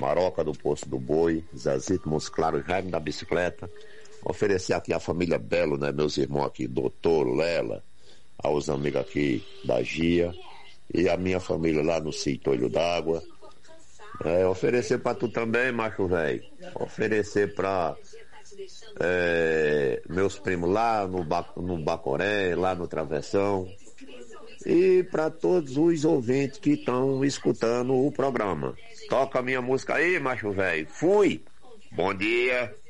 Maroca do Poço do Boi, Zezito Musclaro, Jaime da Bicicleta. Oferecer aqui a família Belo, né? Meus irmãos aqui, Doutor, Lela, aos amigos aqui da Gia e a minha família lá no Sítio Olho d'Água. Oferecer pra tu também, macho velho. Oferecer pra meus primos lá no Bacoré, lá no Travessão. E para todos os ouvintes que estão escutando o programa. Toca a minha música aí, macho velho. Fui! Bom dia!